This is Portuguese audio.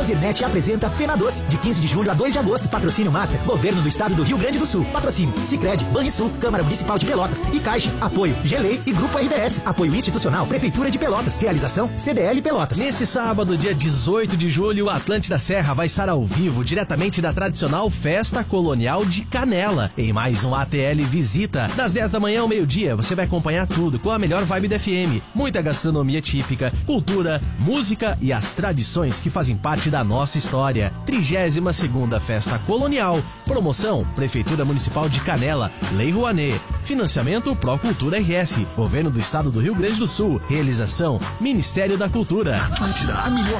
Zirnet apresenta Pena Doce, de 15 de julho a 2 de agosto. Patrocínio Master, Governo do Estado do Rio Grande do Sul. Patrocínio Sicredi, Banrisul, Câmara Municipal de Pelotas e Caixa. Apoio Gelei e Grupo RBS. Apoio institucional, Prefeitura de Pelotas. Realização CDL Pelotas. Nesse sábado, dia 18 de julho, a Atlântida Serra vai estar ao vivo, diretamente da tradicional Festa Colonial de Canela, em mais um ATL Visita. Das 10 da manhã ao meio-dia, você vai acompanhar tudo com a melhor vibe da FM. Muita gastronomia típica, cultura, música e as tradições que fazem parte da nossa história. 32ª Festa Colonial. Promoção Prefeitura Municipal de Canela, Lei Rouanet. Financiamento Procultura RS, Governo do Estado do Rio Grande do Sul. Realização Ministério da Cultura. Atlântida, a melhor